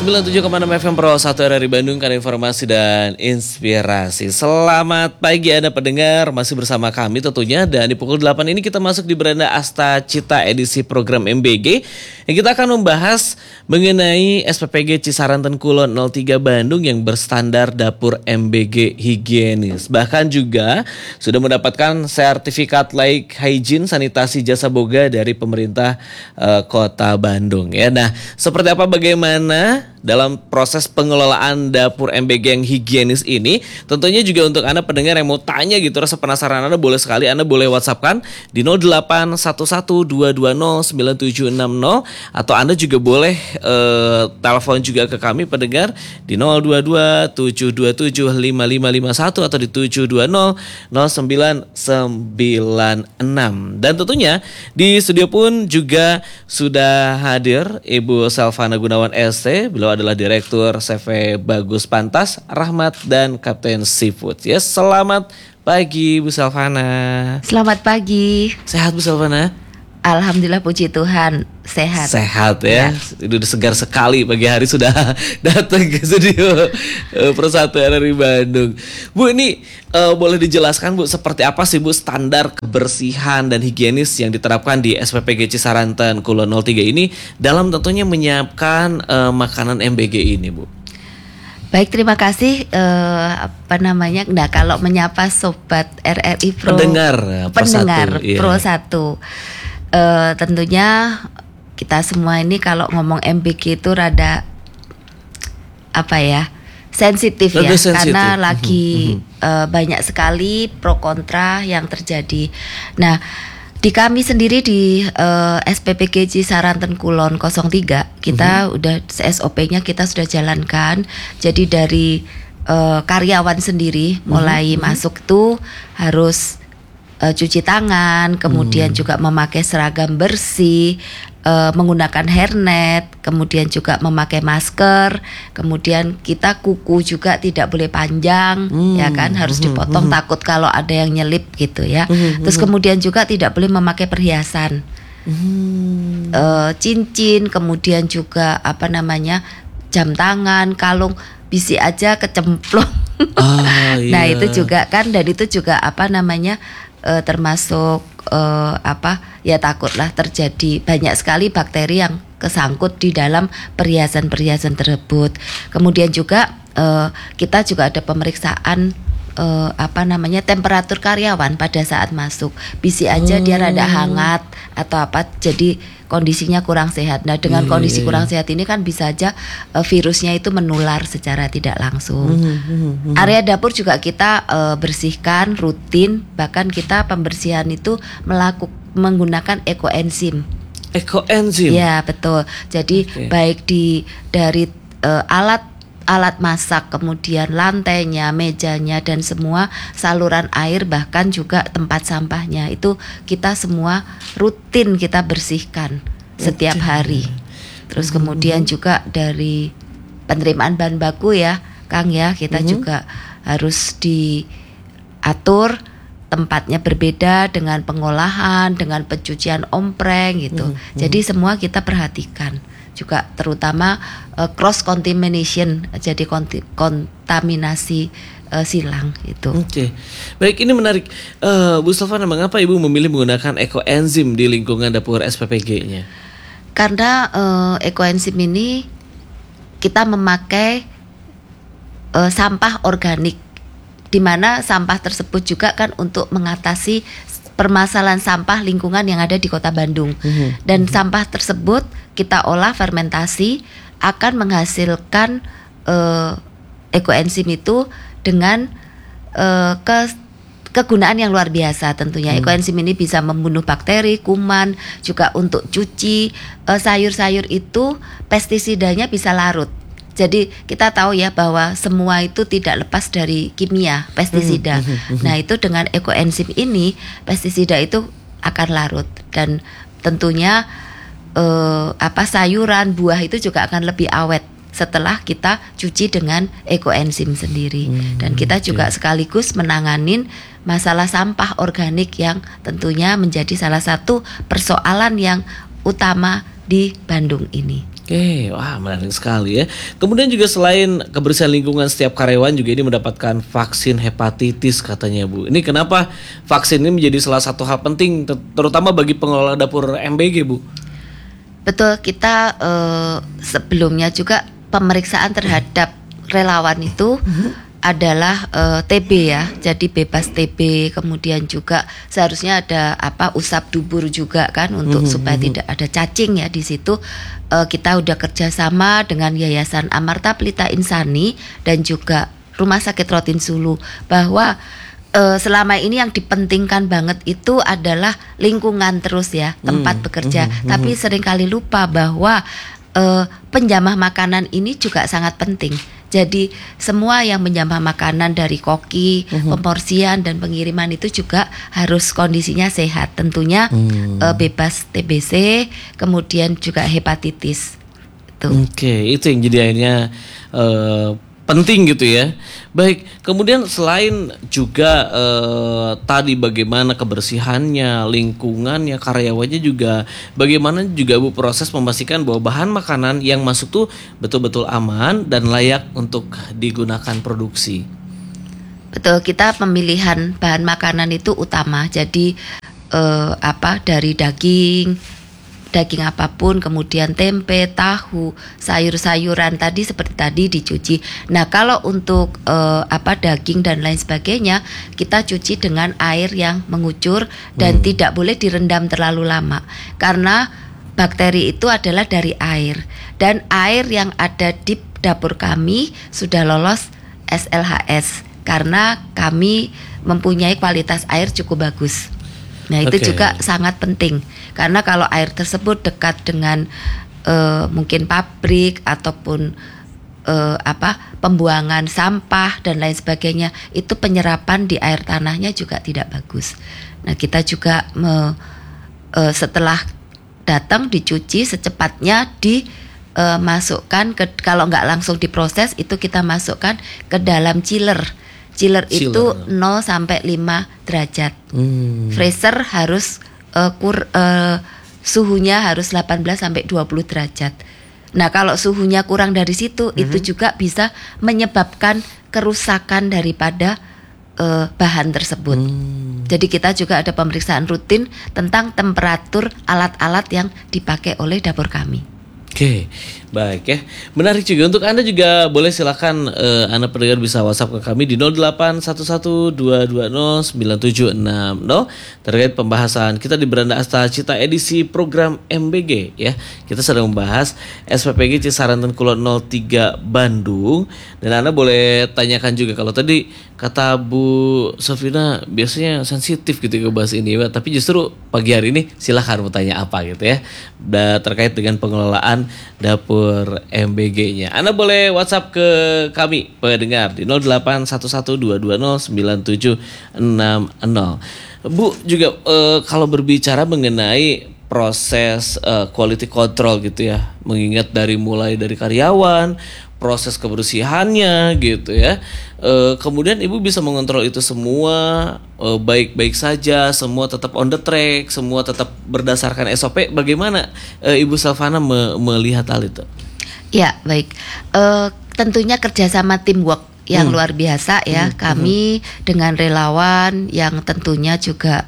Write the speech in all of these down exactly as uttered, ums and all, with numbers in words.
sembilan puluh tujuh koma enam F M Pro satu R R I Bandung, kan informasi dan inspirasi. Selamat pagi Anda pendengar, masih bersama kami tentunya. Dan di pukul delapan ini kita masuk di Beranda Asta Cita edisi program M B G, yang kita akan membahas mengenai S P P G Cisaranten Kulon nol tiga Bandung yang berstandar dapur M B G higienis. Bahkan juga sudah mendapatkan sertifikat layak hygiene sanitasi jasa boga dari pemerintah uh, Kota Bandung ya. Nah, seperti apa bagaimana dalam proses pengelolaan dapur M B G yang higienis ini? Tentunya juga untuk Anda pendengar yang mau tanya gitu, rasa penasaran Anda, boleh sekali Anda boleh WhatsApp-kan di nol delapan satu satu dua dua nol sembilan tujuh enam nol, atau Anda juga boleh uh, telepon juga ke kami pendengar di nol dua dua tujuh dua tujuh lima lima lima satu atau di tujuh dua nol nol sembilan sembilan enam. Dan tentunya di studio pun juga sudah hadir Ibu Selvana Gunawan S T. Beliau adalah Direktur C V Bagus Pantas, Rahmat, dan Kapten Seafood. Ya, selamat pagi Bu Selvana. Selamat pagi. Sehat Bu Selvana? Alhamdulillah, puji Tuhan, sehat. Sehat ya, ya. Udah segar sekali pagi hari sudah datang ke studio uh, Persatu R R I Bandung. Bu, ini uh, boleh dijelaskan Bu, seperti apa sih Bu standar kebersihan dan higienis yang diterapkan di S P P G Cisaranten Kulon nol tiga ini dalam tentunya menyiapkan uh, makanan M B G ini Bu? Baik, terima kasih. Uh, apa namanya? Nah, kalau menyapa sobat R R I Pro, pendengar, pendengar Pro Pro satu. Uh, tentunya kita semua ini kalau ngomong M B G itu rada apa ya, sensitif ya, sensitif. Karena lagi mm-hmm. uh, banyak sekali pro kontra yang terjadi. Nah, di kami sendiri di uh, S P P G Cisaranten Kulon nol tiga kita mm-hmm. udah S O P-nya kita sudah jalankan. Jadi dari uh, karyawan sendiri mm-hmm. mulai mm-hmm. masuk tuh harus Uh, cuci tangan, kemudian hmm. juga memakai seragam bersih, uh, menggunakan hairnet, kemudian juga memakai masker, kemudian kita kuku juga tidak boleh panjang, hmm. ya kan, harus dipotong, hmm. takut kalau ada yang nyelip gitu ya. Hmm. Terus kemudian juga tidak boleh memakai perhiasan, hmm. uh, cincin, kemudian juga apa namanya jam tangan, kalung, bisi aja kecemplung. Ah, iya. Nah itu juga kan, dan itu juga apa namanya Uh, termasuk uh, apa ya, takutlah terjadi banyak sekali bakteri yang kesangkut di dalam perhiasan-perhiasan tersebut. Kemudian juga uh, kita juga ada pemeriksaan uh, apa namanya temperatur karyawan pada saat masuk. Bisi aja hmm. dia rada hangat atau apa, jadi kondisinya kurang sehat. Nah, dengan hmm, kondisi yeah, kurang sehat ini kan bisa aja uh, virusnya itu menular secara tidak langsung. Hmm, hmm, hmm. Area dapur juga kita uh, bersihkan rutin, bahkan kita pembersihan itu melakukan menggunakan ekoenzim. Ekoenzim. Ya, betul. Jadi okay. baik di dari uh, alat alat masak, kemudian lantainya, mejanya, dan semua saluran air, bahkan juga tempat sampahnya itu kita semua rutin kita bersihkan setiap hari. Terus kemudian juga dari penerimaan bahan baku ya Kang ya, kita mm-hmm. juga harus diatur tempatnya berbeda dengan pengolahan, dengan pencucian ompreng gitu. Mm-hmm. Jadi semua kita perhatikan. Juga terutama uh, cross contamination, jadi konti, kontaminasi uh, silang itu. Oke, okay. Baik, ini menarik. Uh, Bu Selvana, mengapa Ibu memilih menggunakan ekoenzim di lingkungan dapur S P P G-nya? Karena uh, ekoenzim ini kita memakai uh, sampah organik, di mana sampah tersebut juga kan untuk mengatasi permasalahan sampah lingkungan yang ada di Kota Bandung. Mm-hmm. Dan mm-hmm. sampah tersebut kita olah fermentasi akan menghasilkan uh, ekoenzim itu dengan uh, ke kegunaan yang luar biasa tentunya. Mm. Ekoenzim ini bisa membunuh bakteri, kuman, juga untuk cuci uh, sayur-sayur itu pestisidanya bisa larut. Jadi kita tahu ya bahwa semua itu tidak lepas dari kimia, pestisida. Mm-hmm, mm-hmm. Nah itu dengan ekoenzim ini, pestisida itu akan larut, dan tentunya eh, apa sayuran, buah itu juga akan lebih awet setelah kita cuci dengan ekoenzim sendiri. Mm-hmm. Dan kita juga okay. sekaligus menanganin masalah sampah organik yang tentunya menjadi salah satu persoalan yang utama di Bandung ini. Oke, wah menarik sekali ya. Kemudian juga selain kebersihan lingkungan, setiap karyawan juga ini mendapatkan vaksin hepatitis katanya Bu. Ini kenapa vaksin ini menjadi salah satu hal penting terutama bagi pengelola dapur M B G Bu? Betul, kita eh, sebelumnya juga pemeriksaan terhadap relawan itu adalah uh, T B ya, jadi bebas T B, kemudian juga seharusnya ada apa usap dubur juga kan untuk mm-hmm. supaya tidak ada cacing ya di situ. Uh, kita udah kerjasama dengan Yayasan Amarta Pelita Insani dan juga Rumah Sakit Rotin Sulu bahwa uh, selama ini yang dipentingkan banget itu adalah lingkungan terus ya tempat mm-hmm. bekerja, mm-hmm. tapi seringkali lupa bahwa uh, penjamah makanan ini juga sangat penting. Jadi semua yang menjamah makanan dari koki, uhum. pemporsian dan pengiriman itu juga harus kondisinya sehat. Tentunya hmm. uh, bebas T B C, kemudian juga hepatitis. Oke, okay, itu yang jadi akhirnya uh, penting gitu ya. Baik, kemudian selain juga eh, tadi bagaimana kebersihannya, lingkungannya, karyawannya juga bagaimana juga Bu proses memastikan bahwa bahan makanan yang masuk tuh betul-betul aman dan layak untuk digunakan produksi. Betul, kita pemilihan bahan makanan itu utama. Jadi eh, apa dari daging daging apapun, kemudian tempe, tahu, sayur-sayuran tadi seperti tadi dicuci. Nah, kalau untuk uh, apa daging dan lain sebagainya, kita cuci dengan air yang mengucur dan hmm. tidak boleh direndam terlalu lama karena bakteri itu adalah dari air dan air yang ada di dapur kami sudah lolos S L H S karena kami mempunyai kualitas air cukup bagus. Nah itu okay. juga sangat penting karena kalau air tersebut dekat dengan uh, mungkin pabrik ataupun uh, apa pembuangan sampah dan lain sebagainya, itu penyerapan di air tanahnya juga tidak bagus. Nah kita juga me, uh, setelah datang dicuci secepatnya dimasukkan ke, kalau nggak langsung diproses itu kita masukkan ke dalam chiller. Chiller itu nol sampai lima derajat. Hmm. Freezer harus uh, kur, uh, suhunya harus delapan belas sampai dua puluh derajat. Nah, kalau suhunya kurang dari situ mm-hmm. itu juga bisa menyebabkan kerusakan daripada uh, bahan tersebut. Hmm. Jadi kita juga ada pemeriksaan rutin tentang temperatur alat-alat yang dipakai oleh dapur kami. Oke, baik ya. Menarik juga untuk Anda juga boleh silakan uh, Anda pendengar bisa WhatsApp ke kami di nol delapan satu satu dua dua nol sembilan tujuh enam nol terkait pembahasan kita di Beranda Asta Cita edisi program M B G ya. Kita sedang membahas S P P G Cisaranten Kulon nol tiga Bandung dan Anda boleh tanyakan juga kalau tadi kata Bu Sofina biasanya sensitif gitu ke bahas ini, tapi justru pagi hari ini silakan mau tanya apa gitu ya. Dan terkait dengan pengelolaan dapur M B G-nya. Anda boleh WhatsApp ke kami pendengar di nol delapan satu satu dua dua nol sembilan tujuh enam nol. Bu juga e, kalau berbicara mengenai proses e, quality control gitu ya, mengingat dari mulai dari karyawan, proses kebersihannya gitu ya. E, kemudian Ibu bisa mengontrol itu semua e, baik-baik saja, semua tetap on the track, semua tetap berdasarkan S O P. Bagaimana e, Ibu Selvana me- melihat hal itu? Ya, baik. E, tentunya kerjasama teamwork yang hmm. luar biasa ya. Hmm. Kami hmm. dengan relawan yang tentunya juga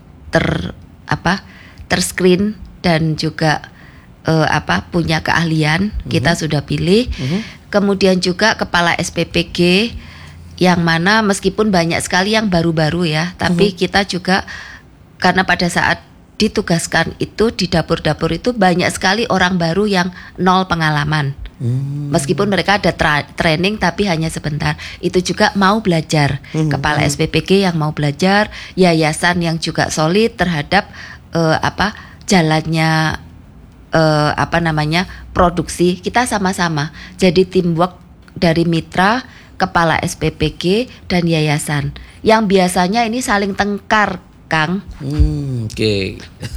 ter apa terscreen dan juga Uh, apa punya keahlian uh-huh. kita sudah pilih, uh-huh. kemudian juga kepala S P P G yang mana meskipun banyak sekali yang baru-baru ya, tapi uh-huh. kita juga karena pada saat ditugaskan itu di dapur-dapur itu banyak sekali orang baru yang nol pengalaman. Hmm. Meskipun mereka ada tra- training tapi hanya sebentar, itu juga mau belajar. Hmm. Kepala S P P G yang mau belajar, yayasan yang juga solid terhadap uh, apa jalannya Uh, apa namanya produksi, kita sama-sama jadi teamwork dari mitra, kepala S P P G dan yayasan yang biasanya ini saling tengkar, Kang. Hmm, oke. Okay.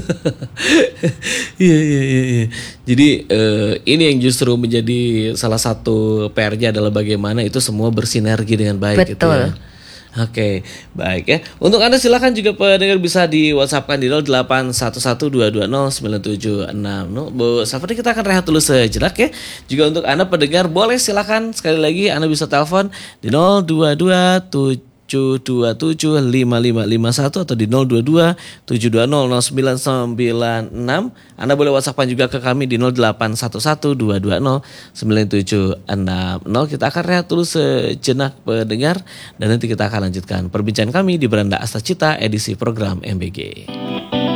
Iya iya iya. Jadi uh, ini yang justru menjadi salah satu P R-nya adalah bagaimana itu semua bersinergi dengan baik. Betul. Gitu ya. Oke, baik ya. Untuk Anda silakan juga pendengar bisa di WhatsApp-kan di nol delapan satu satu dua dua nol sembilan tujuh enam nol. Bu Safri, kita akan rehat dulu sejenak ya. Juga untuk Anda pendengar boleh silakan sekali lagi Anda bisa telepon di nol dua dua tujuh dua tujuh lima lima lima satu atau di nol dua dua tujuh dua nol nol sembilan sembilan enam. Anda boleh WhatsApp-an juga ke kami di nol delapan satu satu dua dua nol sembilan tujuh enam nol. Kita akan rehat dulu sejenak pendengar dan nanti kita akan lanjutkan perbincangan kami di Beranda Asta Cita edisi program M B G.